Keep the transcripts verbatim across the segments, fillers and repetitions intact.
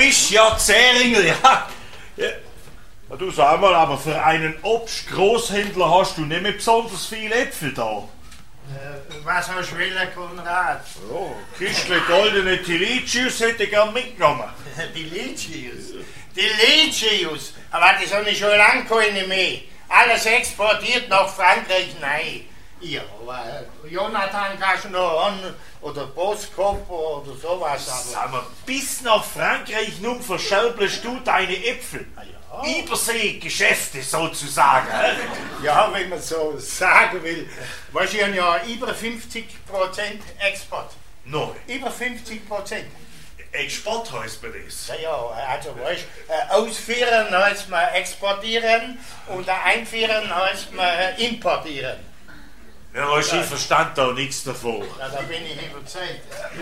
bist ja Zähringl, ja. ja. Du sag mal, aber für einen Obstgroßhändler hast du nicht mehr besonders viele Äpfel da. Äh, was hast du wollen, Konrad? Oh, Kistle goldene Tilicius hätte ich gern mitgenommen. Die Licius? Die Licius? Aber das habe ich schon lange keine mehr. Alles exportiert nach Frankreich, nein. Ja, aber Jonathan kannst du noch an, oder Boskop oder sowas. Aber sag mal, bis nach Frankreich nun verschelbelst du deine Äpfel. ja. Überseegeschäfte sozusagen. Ja, wenn man so sagen will. Weißt du, ich habe ja über fünfzig Prozent Export. Nein. Über fünfzig Prozent. Export heißt man das. Ja, ja, also weißt du, ausführen heißt man exportieren und einführen heißt man importieren. Ja, weißt du, ich verstand da nichts davon. Ja, da bin ich überzeugt.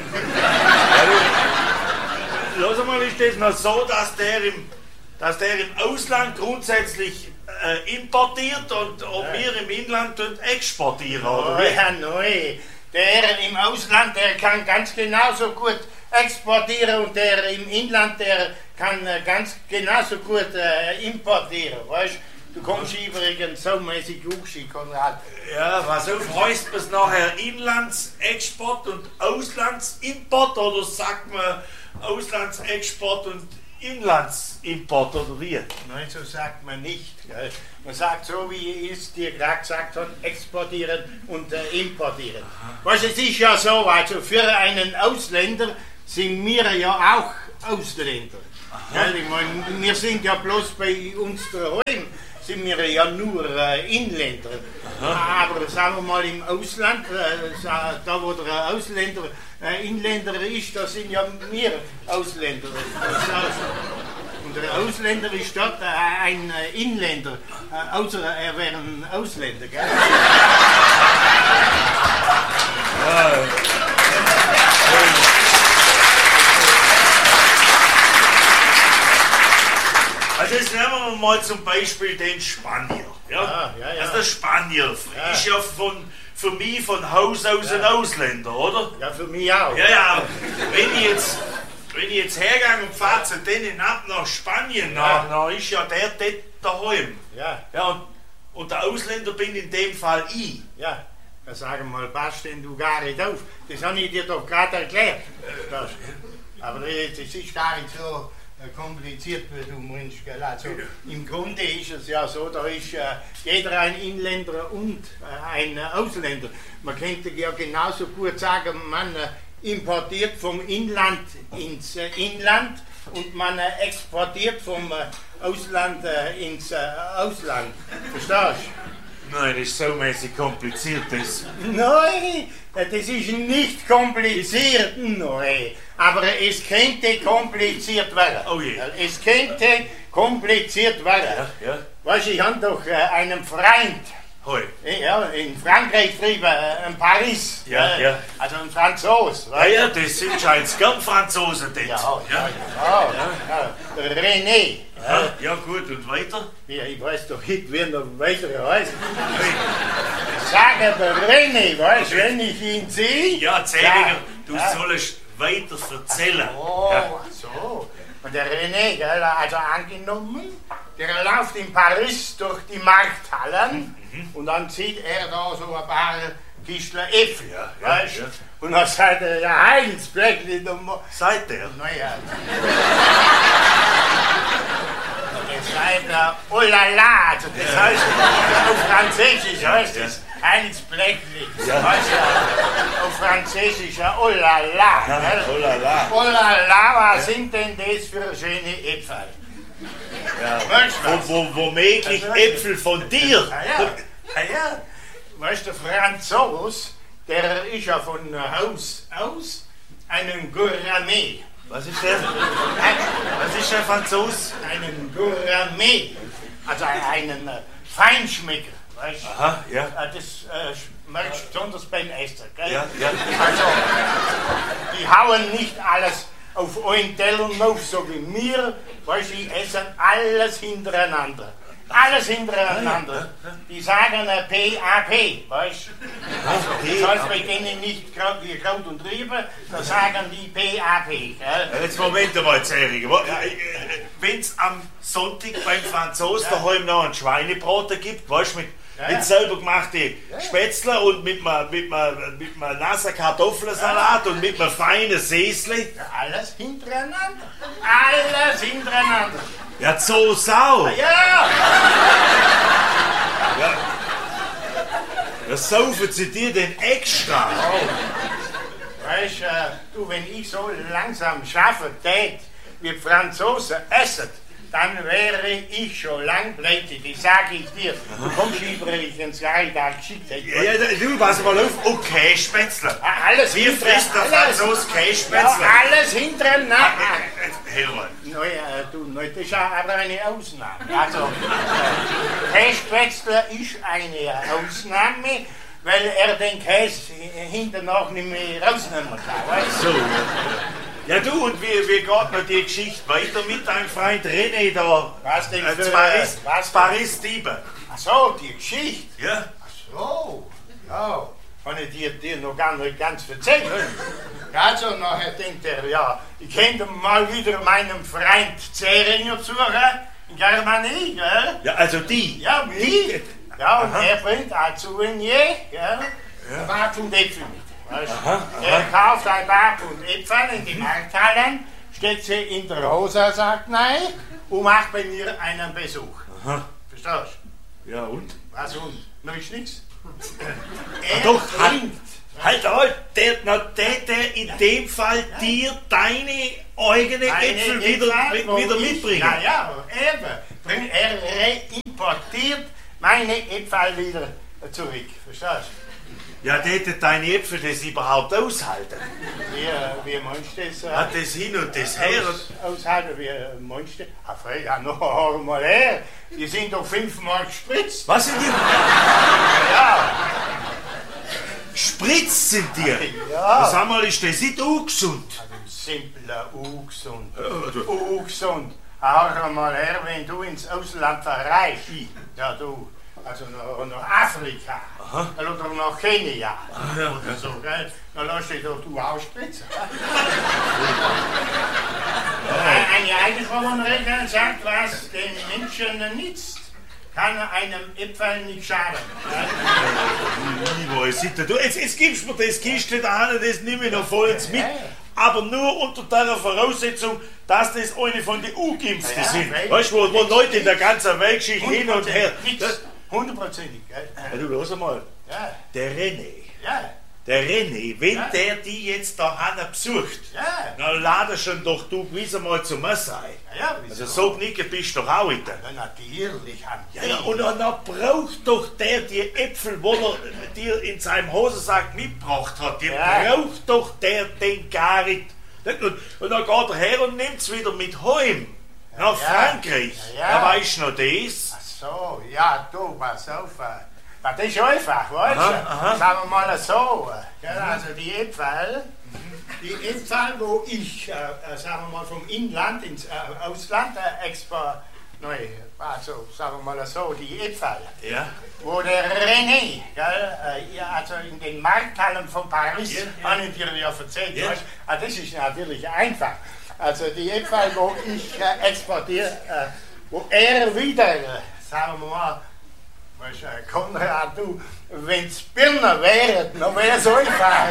Lass mal, ist das noch so, dass der im, dass der im Ausland grundsätzlich äh, importiert und, und ja. wir im Inland exportieren, oder wie? Ja, nein. Der im Ausland, der kann ganz genauso gut exportieren und der im Inland, der kann äh, ganz genauso gut äh, importieren, weißt du? Du kommst übrigens so mäßig hochschick, Konrad. Ja, was auf heißt es nachher Inlandsexport und Auslandsimport oder sagt man Auslandsexport und Inlandsimport oder wie? Nein, so sagt man nicht. Gell? Man sagt so, wie ich es dir gerade gesagt habe, exportieren und äh, importieren. Was es ist ja so, also für einen Ausländer sind wir ja auch Ausländer. Gell? Ich mein, wir sind ja bloß bei uns daheim, sind wir ja nur äh, Inländer. Aha. Aber sagen wir mal im Ausland, äh, da wo der Ausländer äh, Inländer ist, da sind ja wir Ausländer. Und der Ausländer ist dort äh, ein äh, Inländer, äh, außer er wäre ein Ausländer. Gell? Ja. Also jetzt nehmen wir mal zum Beispiel den Spanier. Ja? Ja, ja, ja. Also der Spanier ja. ist ja von, für mich von Haus aus ja. ein Ausländer, oder? Ja, für mich auch. Ja, ja. Wenn ich jetzt, wenn ich jetzt hergehe und fahre zu denen ab nach Spanien, ja. dann, dann ist ja der dort daheim. Ja. Ja, und, und der Ausländer bin in dem Fall ich. Ja. Dann sag mal, pass denn du gar nicht auf. Das habe ich dir doch gerade erklärt. Das. Aber das ist gar nicht so kompliziert, wie du meinst. Also, im Grunde ist es ja so, da ist äh, jeder ein Inländer und äh, ein äh, Ausländer. Man könnte ja genauso gut sagen, man äh, importiert vom Inland ins äh, Inland und man äh, exportiert vom äh, Ausland äh, ins äh, Ausland. Verstehst du? Nein, das ist so mäßig kompliziert. Das. Nein, das ist nicht kompliziert, nein. Aber es könnte kompliziert werden. Oh je. Es könnte kompliziert werden. Ja, ja. Weißt du, ich habe doch äh, einen Freund. Hoi. Ja, in Frankreich drüben, äh, in Paris. Ja, äh, ja. Also ein Franzos. Ja, ja, das sind scheinbar gern Franzosen dort. Ja, ja, ja. ja, ja. ja. Der René. Ja, ja, gut, und weiter? Ja, ich weiß doch nicht, wer noch weiter heißt. Sag aber René, weißt du, wenn ich ihn sehe. Ja, Zählinger, ja, du ja. sollst weiter erzählen. Oh, ja. so. Und der René, gell, also angenommen, der läuft in Paris durch die Markthallen mhm. und dann sieht er da so ein paar Kistler Äpfel. Ja, ja, weißt? Ja. Und dann sagt er, ja, Heinz, Blöckli, du musst. Seid der? Naja. Das heißt er, oh la la, also das ja. heißt, auf Französisch ja, heißt ja. es Heinz Blöckli. Ja. Weißt du, auf Französisch, oh la la. Ja, oh la la. Oh la la, was ja. sind denn das für schöne Äpfel? Ja. Wo, wo, womöglich also, Äpfel von dir. Ah ja, ah ja. Weißt du, Franzos, der ist ja von Haus aus einen Gourmet. Was ist der? Was ist der Franzos? Einen Gourmet. Also einen äh, Feinschmecker. Weißt du? Aha, ja. Das äh, merkst du besonders beim Essen. Gell? Ja, ja. Also, die hauen nicht alles auf einen Teller auf, so wie wir. Weißt du, die essen alles hintereinander. Alles hintereinander. Die sagen äh, P A P, weißt du? Das heißt bei denen nicht Kraut, wie Kraut und Rüben, da sagen die P A P. Gell? Jetzt Moment einmal, Zähriger. Wenn es am Sonntag beim Franzosen ja. daheim noch einen Schweinebraten gibt, weißt du, mit, ja. mit selber gemachten ja. Spätzle und mit einem mit mit nassen Kartoffelsalat ja. und mit einem feinen Säsli. Ja, alles hintereinander. Alles hintereinander. Ja, so Sau! Ja! Ja! Was saufen sie dir denn extra? Oh. Weißt äh, du, wenn ich so langsam schaffe tät, wie Franzosen essen, dann wäre ich schon lang pleite, das sage ich dir. Du kommst lieber ins Reich, da geschickt. Ja, ja, du, pass mal auf. Und Kässpätzle. Alles Wie frisst der Franzose Kässpätzle? Ja, alles hintereinander. Hör mal. No, ja, du, no, das ist aber eine Ausnahme. Also, äh, Kässpätzle ist eine Ausnahme, weil er den Käse hinten noch nicht mehr rausnehmen kann, weißt du? So. Ja du, und wie, wie geht noch die Geschichte weiter mit deinem Freund René da? Was denn für... Äh, Paris, was Paris-Diebe. Ach so, die Geschichte? Ja. Ach so, ja. Kann ich dir, dir noch gar nicht ganz erzählen. Also nachher denkt er, ja, ich könnte mal wieder meinem Freund Zähringer suchen, in Germanie, gell? Ja, also die? Ja, wie? Ja, und aha. Er bringt ein Souvenir, gell? Ja. Bart und Äpfel mit. Aha, aha. Er kauft ein Bart und Äpfel in die Markthallen, steckt sie in der Hosensack rein und macht bei mir einen Besuch. Aha. Verstehst du? Ja, und? Was und? Noch ist nichts. Er doch, trinkt. Halt, halt, der, na, der, der in dem Fall ja. dir deine eigenen Äpfel wieder, Äpfel, wieder mitbringen. Ja, ja, eben. Er reimportiert meine Äpfel wieder zurück. Verstehst du? Ja, der deine Äpfel das überhaupt aushalten. Wie, wie meinst du das? Äh, Hat das hin und das her? Aus, aushalten, wie meinst du? Ach, ja, noch einmal her. Die sind doch fünfmal gespritzt. Was sind die? Ja. Spritzt sind die? Ja. Was einmal ist das nicht ungesund? Also, simpler ungesund. Ja, ungesund. Hör mal her, wenn du ins Ausland reist. Ja, du. Also nach, nach Afrika. Aha. Oder nach Kenia. Ach, ja. Oder so, gell? Dann lass dich doch du ausspritzen. Eine Eingeborene sagt, was den Menschen nützt, kann einem Äpfel nicht schaden. Du, jetzt, jetzt gibst du mir das Kiste da an, das nehme ich noch vollends mit. Aber nur unter der Voraussetzung, dass das eine von den U-Geimpften ja, sind. Weißt du, wo, wo Leute in der ganzen Weltgeschichte hin und her. Hundertprozentig, gell? Ja, du, los einmal. Ja. Der René. Ja. Der René, wenn ja. der die jetzt da Hanna besucht, ja. dann lade schon doch du gewiss einmal zum Messe ein. Ja, wieso? Also so knicken bist du doch auch wieder. Ja, natürlich. Ja, ja, und dann, dann braucht doch der die Äpfel, die er dir in seinem Hosensack mitgebracht hat, die ja. braucht doch der den gar nicht. Und, und dann geht er her und nimmt es wieder mit heim nach ja. Frankreich. Ja, ja. Da weißt du noch das? Ach so, ja, du, pass auf. Das ist einfach, weißt du? Sagen wir mal so. Also die Äpfel, die Äpfel, wo ich, äh, sagen wir mal, vom Inland ins äh, Ausland äh, export, nein, also sagen wir mal so, die Äpfel, ja. wo der René, gell, äh, also in den Markthallen von Paris, ja, ja. habe ich dir ja erzählt, ja. weißt, ah, das ist natürlich einfach. Also die Äpfel, wo ich äh, exportiere, äh, wo er wieder, äh, sagen wir mal, weißt du, Konrad, du, wenn's Birner wären, dann wär's einfach.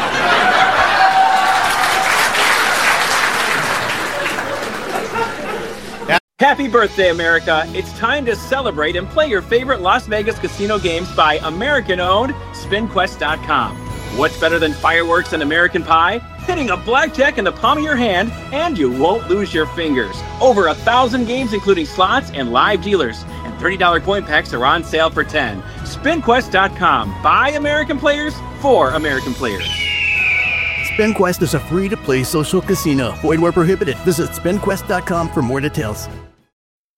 Happy birthday, America! It's time to celebrate and play your favorite Las Vegas casino games by American-owned Spin Quest dot com. What's better than fireworks and American pie? Hitting a blackjack in the palm of your hand, and you won't lose your fingers. Over a thousand games, including slots and live dealers. And thirty dollar coin packs are on sale for ten. Spin Quest dot com. By American players, for American players. SpinQuest is a free-to-play social casino. Void where prohibited. Visit Spin Quest dot com for more details.